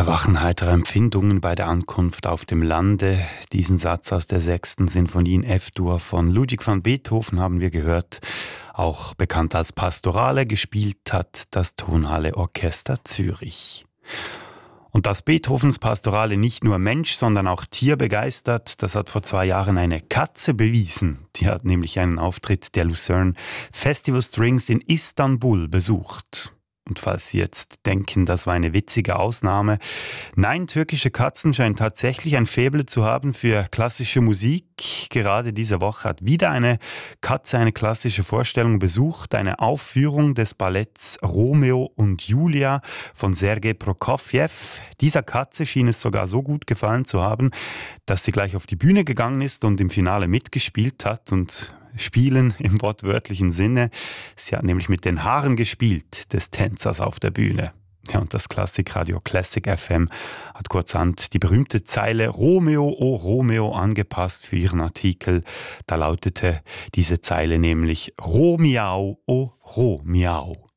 wachen heitere Empfindungen bei der Ankunft auf dem Lande. Diesen Satz aus der 6. Sinfonie in F-Dur von Ludwig van Beethoven haben wir gehört. Auch bekannt als Pastorale gespielt hat das Tonhalle Orchester Zürich. Und dass Beethovens Pastorale nicht nur Mensch, sondern auch Tier begeistert, das hat vor 2 Jahren eine Katze bewiesen. Die hat nämlich einen Auftritt der Lucerne Festival Strings in Istanbul besucht. Und falls Sie jetzt denken, das war eine witzige Ausnahme. Nein, türkische Katzen scheinen tatsächlich ein Faible zu haben für klassische Musik. Gerade diese Woche hat wieder eine Katze eine klassische Vorstellung besucht. Eine Aufführung des Balletts Romeo und Julia von Sergei Prokofjew. Dieser Katze schien es sogar so gut gefallen zu haben, dass sie gleich auf die Bühne gegangen ist und im Finale mitgespielt hat. Und Spielen im wortwörtlichen Sinne. Sie hat nämlich mit den Haaren gespielt des Tänzers auf der Bühne. Ja, und das Klassikradio Classic FM hat kurzerhand die berühmte Zeile Romeo, oh Romeo angepasst für ihren Artikel. Da lautete diese Zeile nämlich Romiau, oh Romiau.